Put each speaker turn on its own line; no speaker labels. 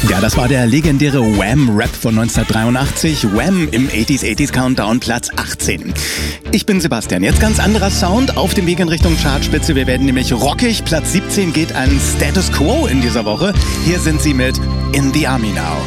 Ja, das war der legendäre Wham-Rap von 1983. Wham im 80s Countdown, Platz 18. Ich bin Sebastian. Jetzt ganz anderer Sound auf dem Weg in Richtung Chartspitze. Wir werden nämlich rockig. Platz 17 geht an Status Quo in dieser Woche. Hier sind sie mit In the Army Now.